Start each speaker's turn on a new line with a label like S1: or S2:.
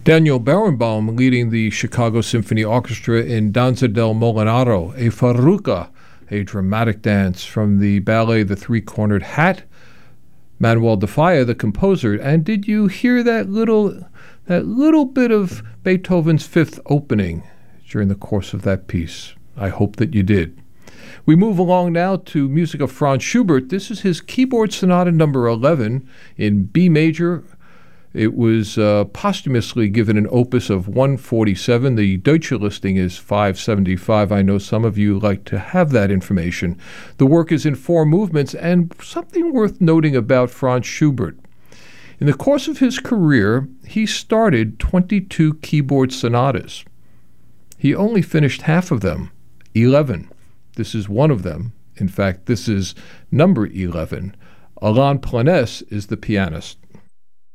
S1: Daniel Barenboim leading the Chicago Symphony Orchestra in Danza del Molinaro, a farruca, a dramatic dance from the ballet The Three-Cornered Hat. Manuel de Falla, the composer. And did you hear that little bit of Beethoven's Fifth Opening during the course of that piece? I hope that you did. We move along now to music of Franz Schubert. This is his Keyboard Sonata number 11 in B major. It was posthumously given an opus of 147. The Deutsche listing is 575. I know some of you like to have that information. The work is in 4 movements, and something worth noting about Franz Schubert. In the course of his career, he started 22 keyboard sonatas. He only finished half of them, 11. This is one of them. In fact, this is number 11. Alain Planès is the pianist.